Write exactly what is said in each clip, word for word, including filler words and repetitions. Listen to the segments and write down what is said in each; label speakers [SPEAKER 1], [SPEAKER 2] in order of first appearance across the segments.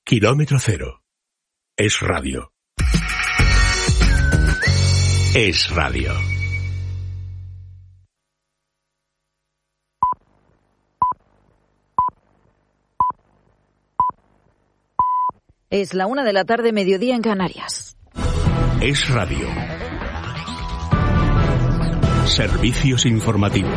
[SPEAKER 1] Kilómetro Cero. Es radio. Es radio.
[SPEAKER 2] Es la una de la tarde, mediodía en Canarias.
[SPEAKER 1] Es radio. Servicios informativos.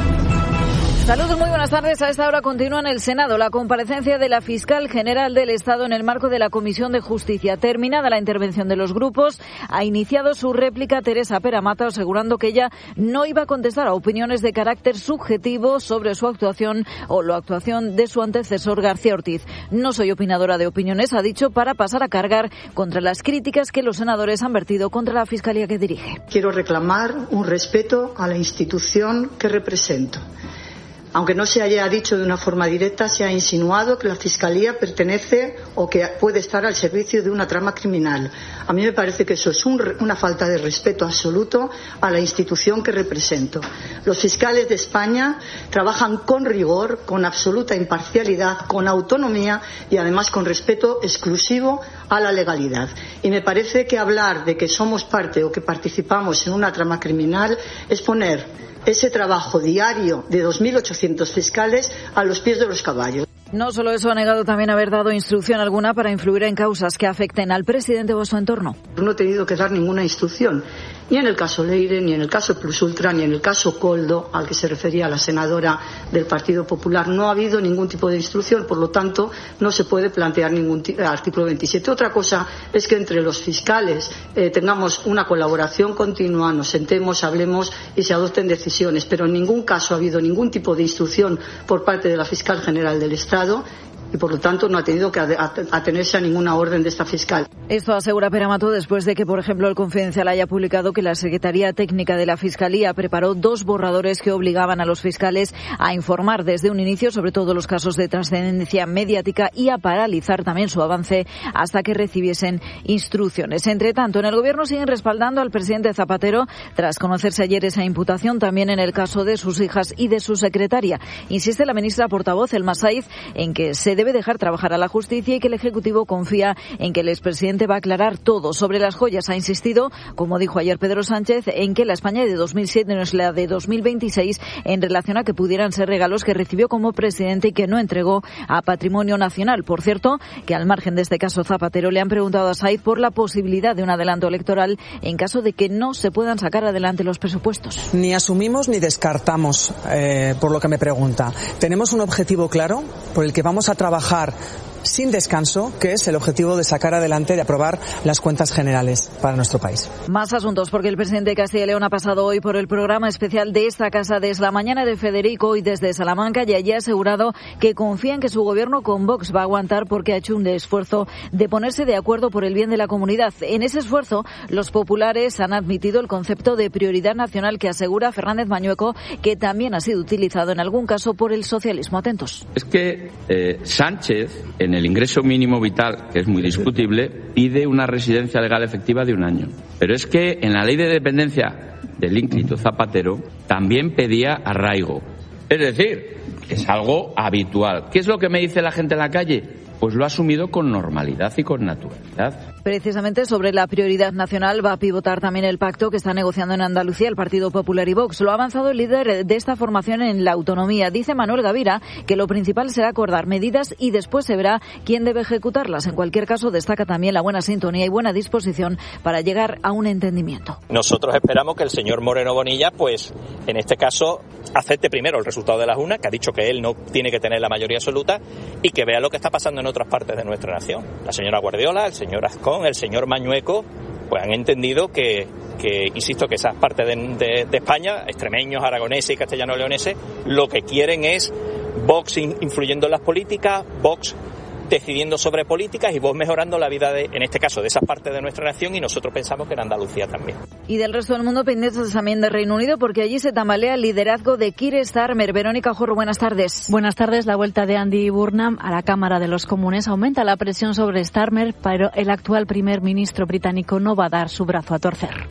[SPEAKER 2] Saludos, muy buenas tardes. A esta hora continúa en el Senado la comparecencia de la fiscal general del Estado en el marco de la Comisión de Justicia. Terminada la intervención de los grupos, ha iniciado su réplica Teresa Peramato, asegurando que ella no iba a contestar a opiniones de carácter subjetivo sobre su actuación o la actuación de su antecesor García Ortiz. No soy opinadora de opiniones, ha dicho, para pasar a cargar contra las críticas que los senadores han vertido contra la fiscalía que dirige.
[SPEAKER 3] Quiero reclamar un respeto a la institución que represento. Aunque no se haya dicho de una forma directa, se ha insinuado que la Fiscalía pertenece o que puede estar al servicio de una trama criminal. A mí me parece que eso es un, una falta de respeto absoluto a la institución que represento. Los fiscales de España trabajan con rigor, con absoluta imparcialidad, con autonomía y además con respeto exclusivo a la legalidad. Y me parece que hablar de que somos parte o que participamos en una trama criminal es poner ese trabajo diario de dos mil ochocientos fiscales a los pies de los caballos.
[SPEAKER 2] No solo eso, ha negado también haber dado instrucción alguna para influir en causas que afecten al presidente o a su entorno.
[SPEAKER 3] No he tenido que dar ninguna instrucción, ni en el caso Leire, ni en el caso Plus Ultra, ni en el caso Koldo, al que se refería la senadora del Partido Popular. No ha habido ningún tipo de instrucción, por lo tanto, no se puede plantear ningún t- artículo veintisiete. Otra cosa es que entre los fiscales eh, tengamos una colaboración continua, nos sentemos, hablemos y se adopten decisiones, pero en ningún caso ha habido ningún tipo de instrucción por parte de la Fiscal General del Estado y por lo tanto no ha tenido que atenerse a ninguna orden de esta fiscal.
[SPEAKER 2] Esto asegura Peramato después de que, por ejemplo, el Confidencial haya publicado que la Secretaría Técnica de la Fiscalía preparó dos borradores que obligaban a los fiscales a informar desde un inicio sobre todos los casos de trascendencia mediática y a paralizar también su avance hasta que recibiesen instrucciones. Entre tanto, en el Gobierno siguen respaldando al presidente Zapatero tras conocerse ayer esa imputación también en el caso de sus hijas y de su secretaria. Insiste la ministra portavoz, Elma Saiz, en que se debe dejar trabajar a la justicia y que el Ejecutivo confía en que el expresidente va a aclarar todo. Sobre las joyas ha insistido, como dijo ayer Pedro Sánchez, en que la España de dos mil siete no es la de dos mil veintiséis en relación a que pudieran ser regalos que recibió como presidente y que no entregó a Patrimonio Nacional. Por cierto, que al margen de este caso Zapatero le han preguntado a Saiz por la posibilidad de un adelanto electoral en caso de que no se puedan sacar adelante los presupuestos.
[SPEAKER 4] Ni asumimos ni descartamos, eh, por lo que me pregunta. Tenemos un objetivo claro por el que vamos a trabajar sin descanso, que es el objetivo de sacar adelante, de aprobar las cuentas generales para nuestro país.
[SPEAKER 2] Más asuntos, porque el presidente de Castilla y León ha pasado hoy por el programa especial de esta casa desde la mañana de Federico y desde Salamanca, y allí ha asegurado que confía en que su gobierno con Vox va a aguantar porque ha hecho un esfuerzo de ponerse de acuerdo por el bien de la comunidad. En ese esfuerzo, los populares han admitido el concepto de prioridad nacional que asegura Fernández Mañueco que también ha sido utilizado en algún caso por el socialismo. Atentos.
[SPEAKER 5] Es que eh, Sánchez, en el ingreso mínimo vital, que es muy discutible, pide una residencia legal efectiva de un año. Pero es que en la ley de dependencia del ínclito Zapatero también pedía arraigo. Es decir, es algo habitual. ¿Qué es lo que me dice la gente en la calle? Pues lo ha asumido con normalidad y con naturalidad.
[SPEAKER 2] Precisamente sobre la prioridad nacional va a pivotar también el pacto que está negociando en Andalucía el Partido Popular y Vox. Lo ha avanzado el líder de esta formación en la autonomía. Dice Manuel Gavira que lo principal será acordar medidas y después se verá quién debe ejecutarlas. En cualquier caso, destaca también la buena sintonía y buena disposición para llegar a un entendimiento.
[SPEAKER 6] Nosotros esperamos que el señor Moreno Bonilla, pues en este caso, acepte primero el resultado de las urnas, que ha dicho que él no tiene que tener la mayoría absoluta, y que vea lo que está pasando en otras partes de nuestra nación. La señora Guardiola, el señor Azcón, el señor Mañueco, pues han entendido que, que insisto, que esas partes de, de, de España, extremeños, aragoneses y castellano-leoneses, lo que quieren es Vox influyendo en las políticas, Vox decidiendo sobre políticas y vos mejorando la vida, de, en este caso, de esas partes de nuestra nación, y nosotros pensamos que en Andalucía también.
[SPEAKER 2] Y del resto del mundo, pendientes también de Reino Unido, porque allí se tambalea el liderazgo de Keir Starmer. Verónica Jorro, buenas tardes.
[SPEAKER 7] Buenas tardes. La vuelta de Andy Burnham a la Cámara de los Comunes aumenta la presión sobre Starmer, pero el actual primer ministro británico no va a dar su brazo a torcer.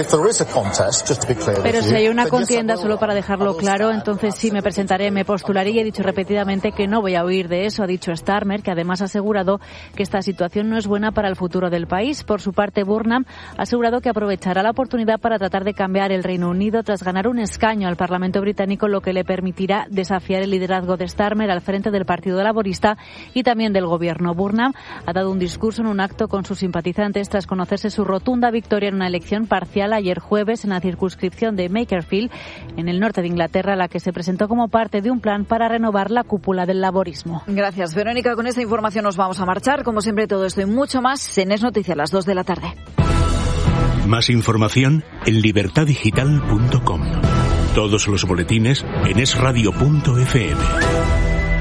[SPEAKER 7] Pero si hay una contienda, solo para dejarlo claro, entonces sí me presentaré, me postularé, y he dicho repetidamente que no voy a huir de eso, ha dicho Starmer, que además Además, ha asegurado que esta situación no es buena para el futuro del país. Por su parte, Burnham ha asegurado que aprovechará la oportunidad para tratar de cambiar el Reino Unido tras ganar un escaño al Parlamento británico, lo que le permitirá desafiar el liderazgo de Starmer al frente del Partido Laborista y también del Gobierno. Burnham ha dado un discurso en un acto con sus simpatizantes tras conocerse su rotunda victoria en una elección parcial ayer jueves en la circunscripción de Makerfield, en el norte de Inglaterra, a la que se presentó como parte de un plan para renovar la cúpula del laborismo.
[SPEAKER 2] Gracias, Verónica. Con esta información nos vamos a marchar. Como siempre, todo esto y mucho más en Es Noticia a las dos de la tarde.
[SPEAKER 1] Más información en libertad digital punto com. Todos los boletines en es radio punto efe eme.